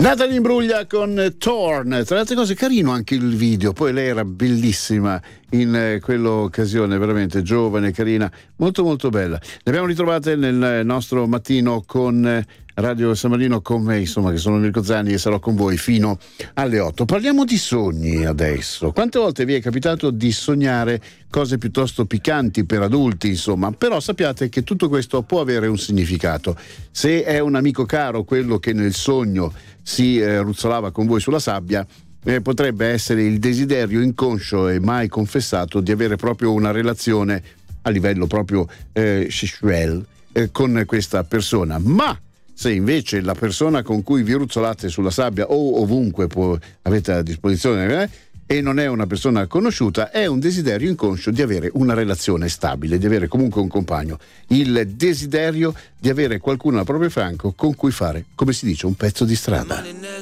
Natalie Imbruglia con Torn. Tra le altre cose carino anche il video, poi lei era bellissima in quell'occasione, veramente giovane, carina, molto molto bella. Le abbiamo ritrovate nel nostro mattino con Radio San Marino, con me, insomma, che sono Mirko Zanni e sarò con voi fino alle 8. Parliamo di sogni adesso. Quante volte vi è capitato di sognare cose piuttosto piccanti per adulti, insomma? Però sappiate che tutto questo può avere un significato. Se è un amico caro quello che nel sogno si ruzzolava con voi sulla sabbia, potrebbe essere il desiderio inconscio e mai confessato di avere proprio una relazione a livello proprio sexual con questa persona. Ma se invece la persona con cui vi ruzzolate sulla sabbia o ovunque avete a disposizione e non è una persona conosciuta, è un desiderio inconscio di avere una relazione stabile, di avere comunque un compagno, il desiderio di avere qualcuno al proprio fianco con cui fare, come si dice, un pezzo di strada.